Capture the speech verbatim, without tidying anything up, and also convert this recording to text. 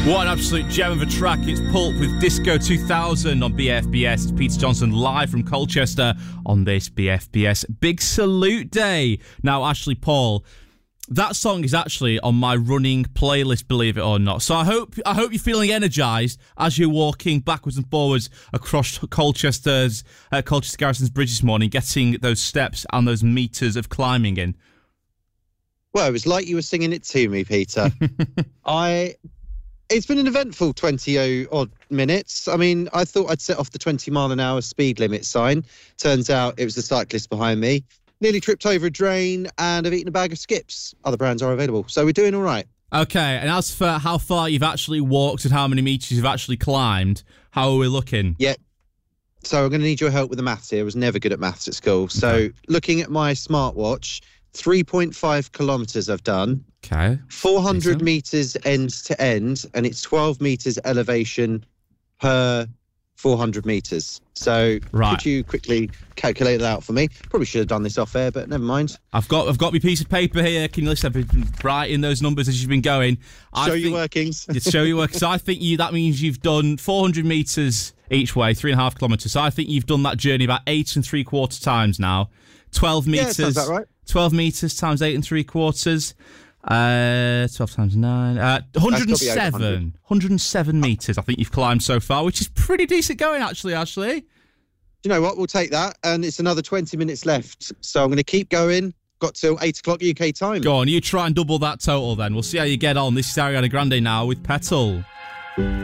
What an absolute gem of a track. It's Pulp with Disco two thousand on B F B S. It's Peter Johnson live from Colchester on this B F B S Big Salute Day. Now, Ashley Paul, that song is actually on my running playlist, believe it or not. So I hope I hope you're feeling energised as you're walking backwards and forwards across Colchester's uh, Colchester Garrison's Bridge this morning, getting those steps and those metres of climbing in. Well, it was like you were singing it to me, Peter. I... It's been an eventful twenty odd minutes. I mean, I thought I'd set off the twenty mile an hour speed limit sign. Turns out it was the cyclist behind me. Nearly tripped over a drain and I've eaten a bag of Skips. Other brands are available. So we're doing all right. Okay, and as for how far you've actually walked and how many metres you've actually climbed, how are we looking? Yeah. So I'm going to need your help with the maths here. I was never good at maths at school. So okay. Looking at my smartwatch, three point five kilometres I've done. Okay. four hundred metres end to end, and it's twelve metres elevation per four hundred metres. So right. Could you quickly calculate that out for me? Probably should have done this off air, but never mind. I've got I've got my piece of paper here. Can you listen? I've been writing those numbers as you've been going. I show think, your workings. Show your workings. So I think you that means you've done four hundred metres each way, three and a half kilometres. So I think you've done that journey about eight and three quarter times now. twelve metres. Yeah, sounds about right. twelve metres times eight and three quarters. Uh, twelve times nine. Uh, one hundred seven. one hundred seven metres I think you've climbed so far, which is pretty decent going, actually, Ashley. Do you know what? We'll take that. And it's another twenty minutes left. So I'm going to keep going. Got till eight o'clock U K time. Go on, you try and double that total then. We'll see how you get on. This is Ariana Grande now with Petal.